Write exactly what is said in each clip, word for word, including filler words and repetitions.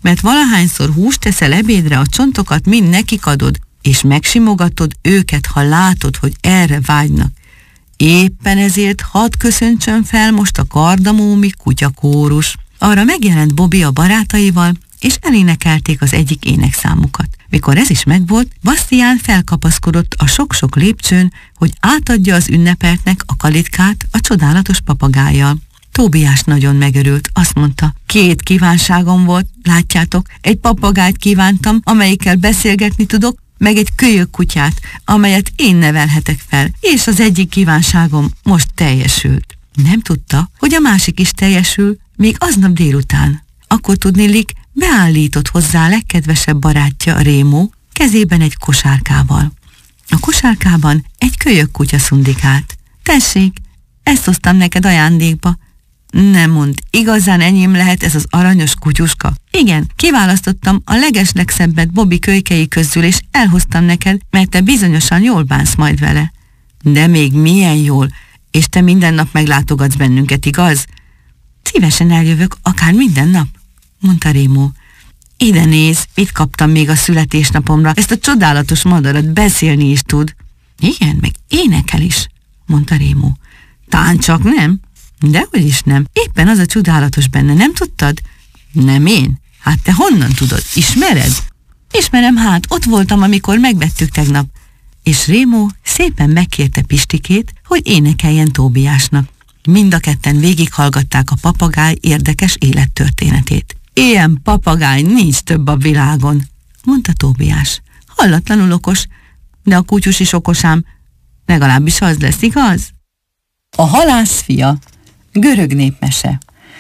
mert valahányszor húst teszel ebédre, a csontokat mind nekik adod, és megsimogatod őket, ha látod, hogy erre vágynak. Éppen ezért hadd köszöntsön fel most a kardamómi kutyakórus. Arra megjelent Bobby a barátaival, és elénekelték az egyik énekszámukat. Mikor ez is megvolt, Bastián felkapaszkodott a sok-sok lépcsőn, hogy átadja az ünnepeltnek a kalitkát a csodálatos papagájjal. Tóbiás nagyon megörült, azt mondta, két kívánságom volt, látjátok, egy papagájt kívántam, amelyikkel beszélgetni tudok, meg egy kölyök kutyát, amelyet én nevelhetek fel, és az egyik kívánságom most teljesült. Nem tudta, hogy a másik is teljesül, még aznap délután. Akkor tudniillik, beállított hozzá a legkedvesebb barátja, Rémó, kezében egy kosárkával. A kosárkában egy kölyök kutya szundikált. Tessék, ezt hoztam neked ajándékba. Nem mondd, igazán enyém lehet ez az aranyos kutyuska? Igen, kiválasztottam a legeslegszebbet Bobby kölykei közül, és elhoztam neked, mert te bizonyosan jól bánsz majd vele. De még milyen jól, és te minden nap meglátogatsz bennünket, igaz? Szívesen eljövök, akár minden nap, mondta Rémó. Ide néz, mit kaptam még a születésnapomra, ezt a csodálatos madarat, beszélni is tud. Igen, meg énekel is, mondta Rémó. Tán csak nem? Dehogy is nem. Éppen az a csodálatos benne, nem tudtad? Nem én? Hát te honnan tudod? Ismered? Ismerem, hát ott voltam, amikor megvettük tegnap. És Rémó szépen megkérte Pistikét, hogy énekeljen Tóbiásnak. Mind a ketten végighallgatták a papagáj érdekes élettörténetét. Ilyen papagáj nincs több a világon, mondta Tóbiás. Hallatlanul okos, de a kutyus is okosám. Legalábbis az lesz, igaz? A halász fia. Görög népmese.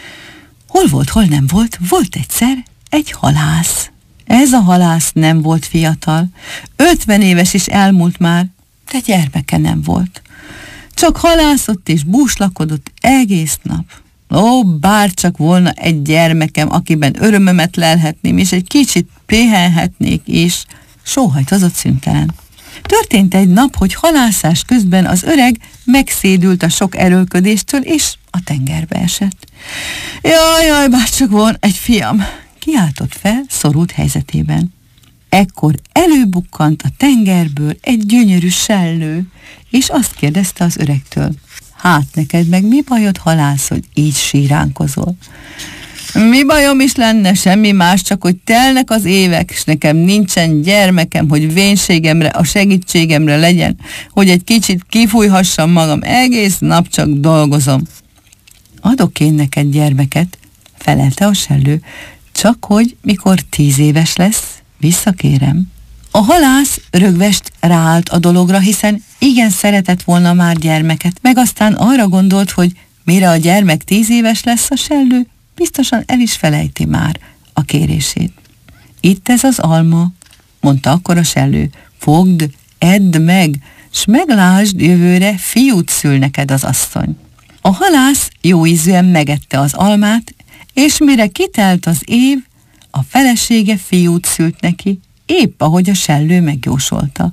Hol volt, hol nem volt, volt egyszer egy halász. Ez a halász nem volt fiatal, ötven éves is elmúlt már, de gyermeke nem volt. Csak halászott és búslakodott egész nap. Ó, bárcsak volna egy gyermekem, akiben örömömet lelhetném, és egy kicsit pihenhetnék is, sóhajtozott szüntelen. Történt egy nap, hogy halászás közben az öreg megszédült a sok erőlködéstől, és a tengerbe esett. Jaj, jaj, bárcsak volna egy fiam, kiáltott fel szorult helyzetében. Ekkor előbukkant a tengerből egy gyönyörű sellő, és azt kérdezte az öregtől. Hát neked meg mi bajod, halász, hogy így síránkozol? Mi bajom is lenne, semmi más, csak hogy telnek az évek, és nekem nincsen gyermekem, hogy vénségemre, a segítségemre legyen, hogy egy kicsit kifújhassam magam, egész nap csak dolgozom. Adok én neked gyermeket, felelte a sellő, csak hogy mikor tíz éves lesz, visszakérem. A halász rögvest ráállt a dologra, hiszen igen szeretett volna már gyermeket, meg aztán arra gondolt, hogy mire a gyermek tíz éves lesz, a sellő biztosan el is felejti már a kérését. Itt ez az alma, mondta akkor a sellő, fogd, edd meg, s meglásd, jövőre fiút szül neked az asszony. A halász jó ízűen megette az almát, és mire kitelt az év, a felesége fiút szült neki, épp ahogy a sellő megjósolta.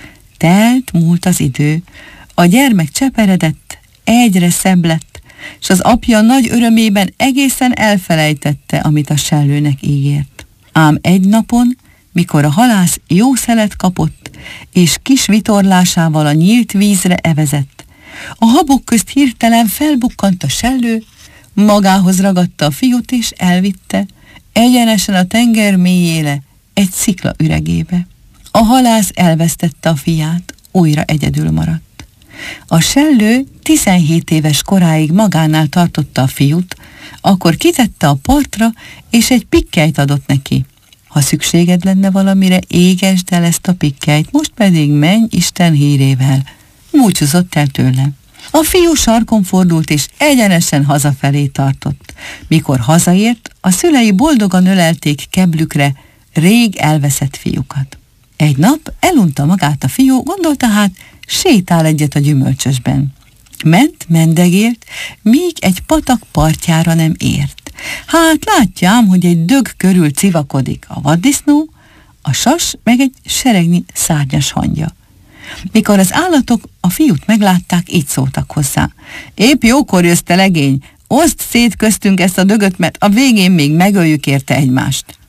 Telt múlt az idő, a gyermek cseperedett, egyre szebb lett, s az apja nagy örömében egészen elfelejtette, amit a sellőnek ígért. Ám egy napon, mikor a halász jó szelet kapott, és kis vitorlásával a nyílt vízre evezett, a habok közt hirtelen felbukkant a sellő, magához ragadta a fiút és elvitte, egyenesen a tenger mélyére, egy szikla üregébe. A halász elvesztette a fiát, újra egyedül maradt. A sellő tizenhét éves koráig magánál tartotta a fiút, akkor kitette a partra, és egy pikkelyt adott neki. Ha szükséged lenne valamire, égesd el ezt a pikkelyt, most pedig menj Isten hírével. Búcsúzott el tőle. A fiú sarkon fordult, és egyenesen hazafelé tartott. Mikor hazaért, a szülei boldogan ölelték keblükre rég elveszett fiúkat. Egy nap elunta magát a fiú, gondolta hát, sétál egyet a gyümölcsösben. Ment, mendegért, míg egy patak partjára nem ért. Hát látjám, hogy egy dög körül civakodik a vaddisznó, a sas meg egy seregnyi szárnyas hangya. Mikor az állatok a fiút meglátták, így szóltak hozzá. Épp jókor jössz, te legény, oszd szét köztünk ezt a dögöt, mert a végén még megöljük érte egymást.